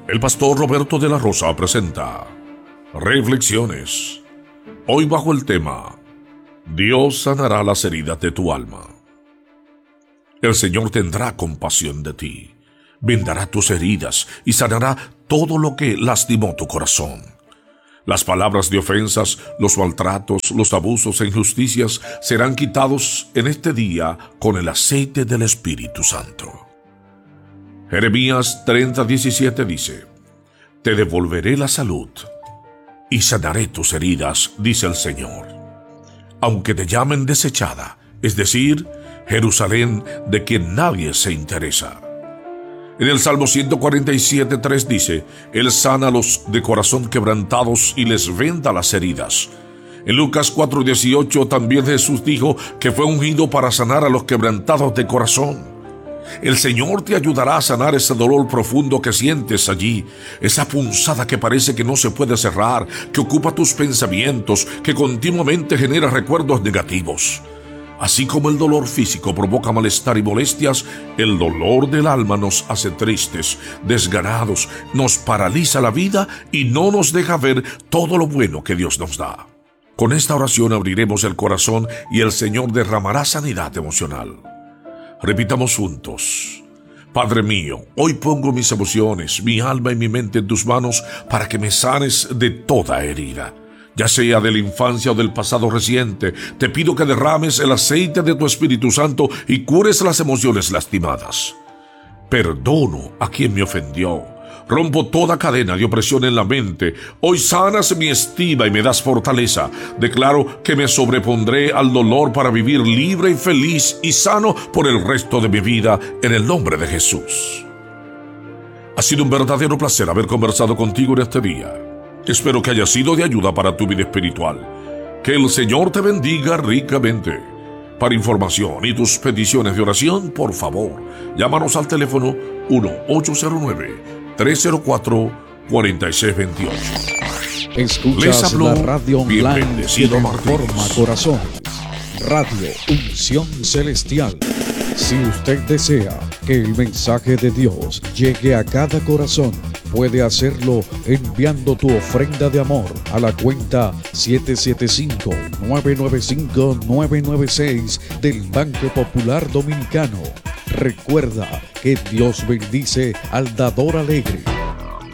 El pastor Roberto de la Rosa presenta Reflexiones. Hoy bajo el tema Dios sanará las heridas de tu alma. El Señor tendrá compasión de ti, vendará tus heridas y sanará todo lo que lastimó tu corazón. Las palabras de ofensas, los maltratos, los abusos e injusticias serán quitados en este día con el aceite del Espíritu Santo. Jeremías 30:17 dice: Te devolveré la salud y sanaré tus heridas, dice el Señor. Aunque te llamen desechada, es decir, Jerusalén de quien nadie se interesa. En el Salmo 147:3 dice: Él sana a los de corazón quebrantados y les venda las heridas. En Lucas 4:18 también Jesús dijo que fue ungido para sanar a los quebrantados de corazón. El Señor te ayudará a sanar ese dolor profundo que sientes allí, esa punzada que parece que no se puede cerrar, que ocupa tus pensamientos, que continuamente genera recuerdos negativos. Así como el dolor físico provoca malestar y molestias, el dolor del alma nos hace tristes, desganados, nos paraliza la vida y no nos deja ver todo lo bueno que Dios nos da. Con esta oración abriremos el corazón y el Señor derramará sanidad emocional. Repitamos juntos: Padre mío, hoy pongo mis emociones, mi alma y mi mente en tus manos para que me sanes de toda herida. Ya sea de la infancia o del pasado reciente, te pido que derrames el aceite de tu Espíritu Santo y cures las emociones lastimadas. Perdono a quien me ofendió. Rompo toda cadena de opresión en la mente. Hoy sanas mi estima y me das fortaleza. Declaro que me sobrepondré al dolor para vivir libre y feliz y sano por el resto de mi vida, en el nombre de Jesús. Ha sido un verdadero placer haber conversado contigo en este día. Espero que haya sido de ayuda para tu vida espiritual. Que el Señor te bendiga ricamente. Para información y tus peticiones de oración, por favor, llámanos al teléfono 1-809-304-4628. Escuchas la radio online que informa corazones. Radio Unción Celestial. Si usted desea que el mensaje de Dios llegue a cada corazón, puede hacerlo enviando tu ofrenda de amor a la cuenta 775-995-996 del Banco Popular Dominicano. Recuerda que Dios bendice al dador alegre.